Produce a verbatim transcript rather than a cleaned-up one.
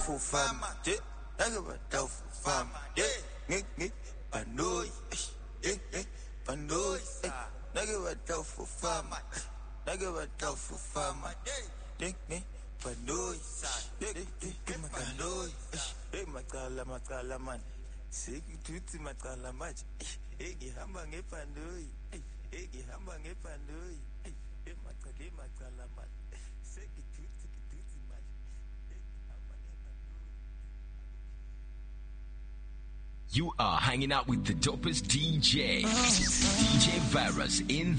for fama, nigga but dope for fama, nigga nigga panoi, nigga panoi, nigga but dope for fama, nigga but dope for fama, nigga nigga panoi, nigga nigga panoi, hey makala makala man, seki tuti makala mach, hey gihamba ngepandoi, hey gihamba ngepandoi, hey makala makala man, seki tuti tuti mach. You are hanging out with the dopest D J. D J Virus in